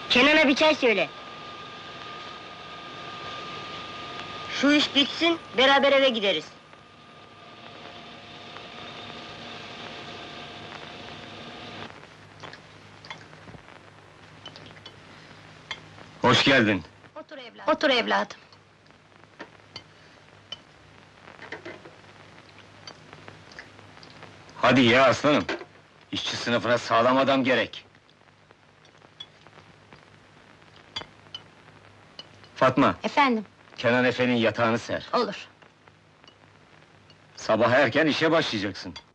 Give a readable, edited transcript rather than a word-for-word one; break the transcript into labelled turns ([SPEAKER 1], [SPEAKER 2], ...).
[SPEAKER 1] Kenan'a bir çay söyle. Şu iş bitsin, beraber eve gideriz.
[SPEAKER 2] Hoş geldin.
[SPEAKER 3] Otur evladım.
[SPEAKER 2] Hadi ye aslanım. İşçi sınıfına sağlam adam gerek. Fatma,
[SPEAKER 3] Efendim,
[SPEAKER 2] Kenan Efe'nin yatağını ser.
[SPEAKER 3] olur.
[SPEAKER 2] Sabah erken işe başlayacaksın.